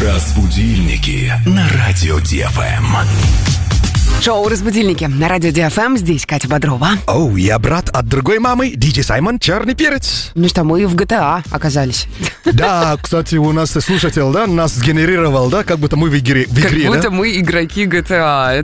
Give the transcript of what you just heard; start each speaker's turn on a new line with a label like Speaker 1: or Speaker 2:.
Speaker 1: Разбудильники на радио ДФМ.
Speaker 2: Шоу «Разбудильники» на радио ДФМ. Здесь Катя Бодрова.
Speaker 3: Оу, я брат от другой мамы, Диджей Саймон, черный перец.
Speaker 2: Ну что, мы в GTA оказались.
Speaker 3: Да, кстати, у нас слушатель, да, нас сгенерировал, да, как будто мы в игре,
Speaker 2: Как будто
Speaker 3: да?
Speaker 2: мы игроки GTA.